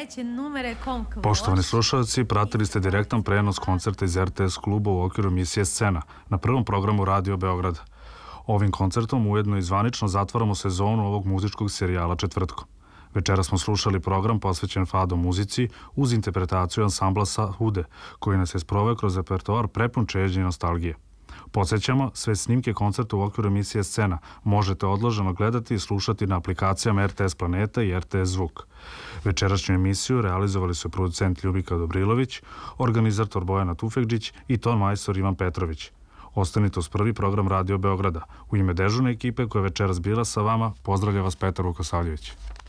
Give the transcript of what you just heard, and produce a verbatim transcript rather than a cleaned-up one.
sledeće numere Komk. Poštovani slušalci, pratili ste direktan prenos koncerta iz R T S kluba u okviru emisije Scena na prvom programu Radio Beograda. Ovim koncertom ujedno i zvanično zatvaramo sezonu ovog muzičkog serijala četvrtkom. Večera smo slušali program posvećen fado muzici uz interpretaciju ansambla Sahude, koji nas je sproveo kroz repertoar prepun čežnje i nostalgije. Podsjećamo, sve snimke koncerta u okviru emisije Scena možete odloženo gledati i slušati na aplikacijama R T S Planeta i R T S Zvuk. Večerašnju emisiju realizovali su producent Ljubika Dobrilović, organizator Bojana Tufekđić i ton majstor Ivan Petrović. Ostanite uz prvi program Radio Beograda. U ime dežurne ekipe koja je večeras bila sa vama, pozdravlja vas Petar Vukosavljević.